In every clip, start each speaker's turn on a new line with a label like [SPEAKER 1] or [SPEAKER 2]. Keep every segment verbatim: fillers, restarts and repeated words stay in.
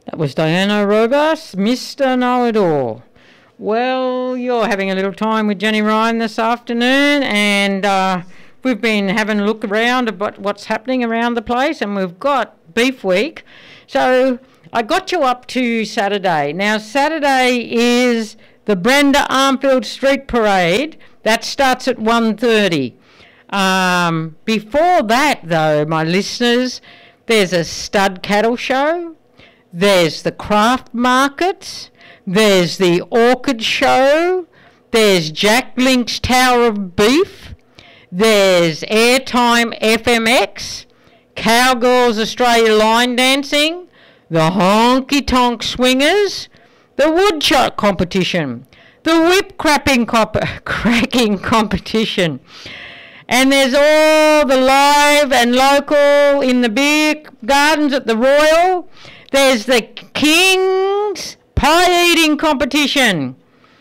[SPEAKER 1] That was Diana Roberts, Mister Know-It-All. Well, you're having a little time with Jenny Ryan this afternoon, and uh, we've been having a look around at what's happening around the place, and we've got Beef Week. So I got you up to Saturday. Now, Saturday is the Brenda Armfield Street Parade. That starts at one thirty. Um, before that, though, my listeners, there's a stud cattle show. There's the craft markets. There's the orchid show. There's Jack Link's Tower of Beef. There's Airtime F M X. Cowgirls Australia line dancing. The honky tonk swingers. The woodchuck competition. The whip crapping cop- cracking competition. And there's all the live and local in the beer gardens at the Royal. There's the King's pie eating competition.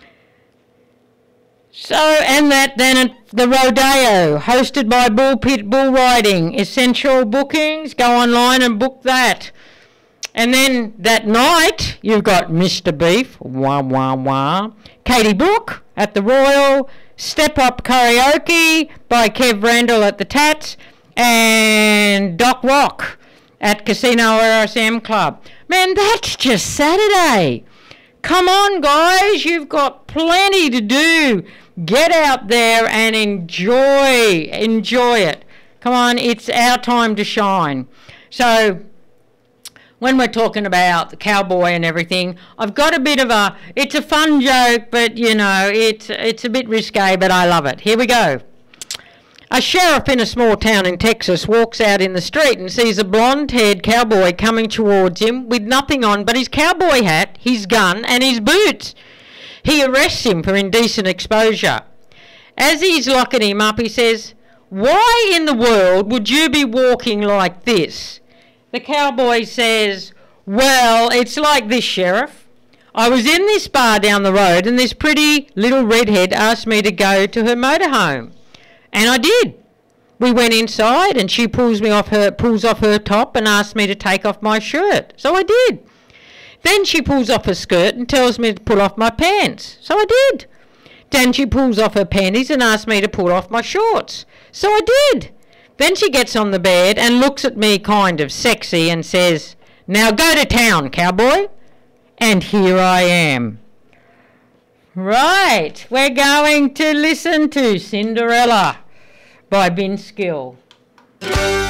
[SPEAKER 1] So, and that then at the Rodeo, hosted by Bullpit Bull Riding. Essential bookings, go online and book that. And then that night, you've got Mister Beef, wah wah wah. Katie Brook at the Royal. Step Up Karaoke by Kev Randall at the Tats. And Doc Rock at Casino R S M Club. Man, that's just Saturday. Come on, guys. You've got plenty to do. Get out there and enjoy. Enjoy it. Come on, it's our time to shine. So, when we're talking about the cowboy and everything, I've got a bit of a, it's a fun joke, but, you know, it's, it's a bit risque, but I love it. Here we go. A sheriff in a small town in Texas walks out in the street and sees a blonde-haired cowboy coming towards him with nothing on but his cowboy hat, his gun, and his boots. He arrests him for indecent exposure. As he's locking him up, he says, "Why in the world would you be walking like this?" The cowboy says, "Well, it's like this, Sheriff. I was in this bar down the road and this pretty little redhead asked me to go to her motorhome. And I did. We went inside and she pulls me off her pulls off her top and asked me to take off my shirt. So I did. Then she pulls off her skirt and tells me to pull off my pants. So I did. Then she pulls off her panties and asks me to pull off my shorts. So I did. Then she gets on the bed and looks at me kind of sexy and says, 'Now go to town, cowboy.' And here I am." Right, we're going to listen to Cinderella by Vince Gill.